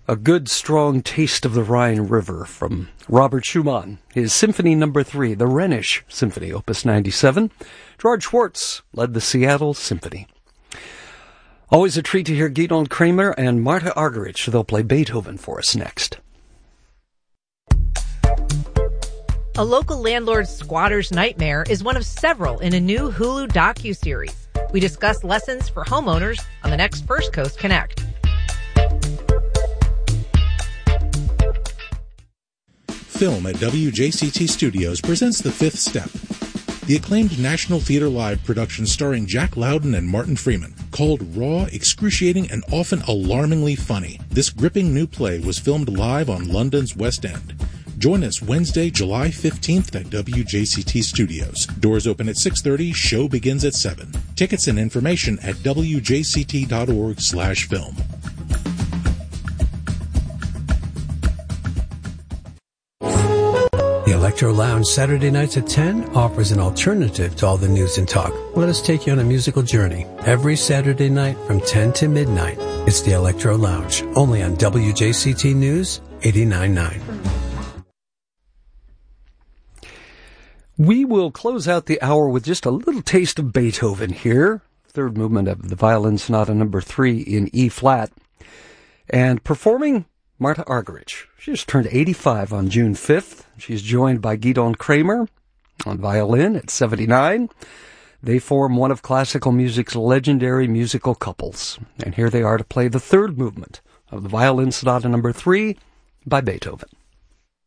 A good, strong taste of the Rhine River from Robert Schumann. His Symphony No. 3, the Rhenish Symphony, Opus 97. George Schwartz led the Seattle Symphony. Always a treat to hear Gidon Kremer and Marta Argerich. They'll play Beethoven for us next. A local landlord's squatter's nightmare is one of several in a new Hulu docuseries. We discuss lessons for homeowners on the next First Coast Connect. Film at WJCT Studios presents The Fifth Step, the acclaimed National Theatre Live production starring Jack Lowden and Martin Freeman. Called raw, excruciating, and often alarmingly funny, this gripping new play was filmed live on London's West End. Join us Wednesday, July 15th at WJCT Studios. Doors open at 6:30, show begins at 7. Tickets and information at wjct.org/film. The Electro Lounge Saturday nights at 10 offers an alternative to all the news and talk. Let us take you on a musical journey. Every Saturday night from 10 to midnight, it's the Electro Lounge, only on WJCT News 89.9. We will close out the hour with just a little taste of Beethoven here. Third movement of the Violin Sonata No. 3 in E-flat. And performing Marta Argerich. She just turned 85 on June 5th. She's joined by Gidon Kremer on violin at 79. They form one of classical music's legendary musical couples. And here they are to play the third movement of the Violin Sonata No. 3 by Beethoven.